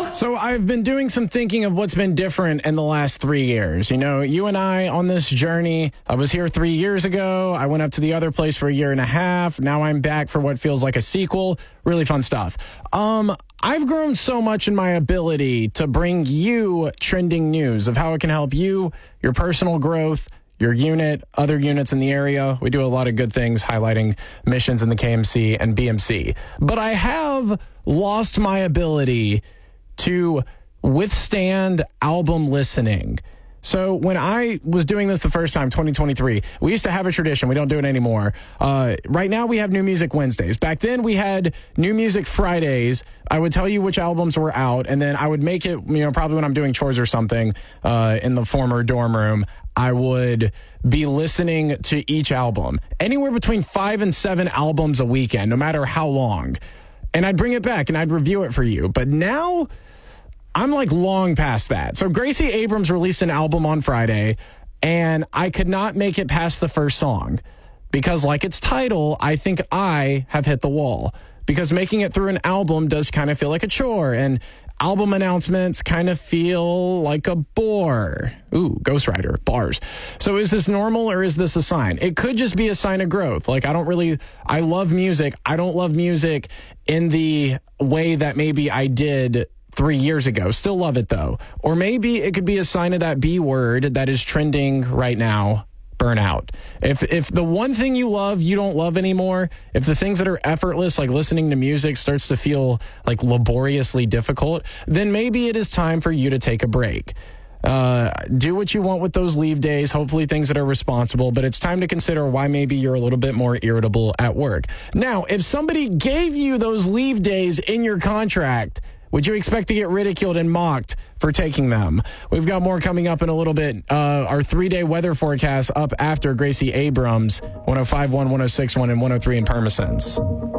So I've been doing some thinking of what's been different in the last 3 years. You know, you and I on this journey, I was here 3 years ago. I went up to the other place for a year and a half. Now I'm back for what feels like a sequel. Really fun stuff. I've grown so much in my ability to bring you trending news of how it can help you, your personal growth, your unit, other units in the area. We do a lot of good things highlighting missions in the KMC and BMC. But I have lost my ability to withstand album listening. So when I was doing this the first time, 2023, we used to have a tradition. We don't do it anymore. Right now we have New Music Wednesdays. Back then we had New Music Fridays. I would tell you which albums were out, and then I would make it, probably when I'm doing chores or something in the former dorm room, I would be listening to each album. Anywhere between 5 and 7 albums a weekend, no matter how long. And I'd bring it back and I'd review it for you. But now I'm like long past that. So Gracie Abrams released an album on Friday, and I could not make it past the first song because, like its title, I think I have hit the wall, because making it through an album does kind of feel like a chore, and album announcements kind of feel like a bore. Ooh, Ghostwriter, bars. So is this normal or is this a sign? It could just be a sign of growth. Like, I love music. I don't love music in the way that maybe I did 3 years ago. Still love it though. Or maybe it could be a sign of that B word that is trending right now, burnout. If the one thing you love, you don't love anymore, if the things that are effortless, like listening to music, starts to feel like laboriously difficult, then maybe it is time for you to take a break. Do what you want with those leave days, hopefully things that are responsible, but it's time to consider why maybe you're a little bit more irritable at work. Now, if somebody gave you those leave days in your contract, would you expect to get ridiculed and mocked for taking them? We've got more coming up in a little bit. Our 3-day weather forecast up after Gracie Abrams, 105.1, 106.1, and 103 in Permisons.